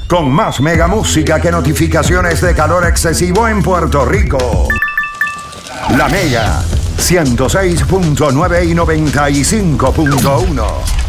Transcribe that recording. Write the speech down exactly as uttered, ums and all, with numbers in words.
con más mega música que notificaciones de calor excesivo en Puerto Rico. La Mega ciento seis punto nueve y noventa y cinco punto uno.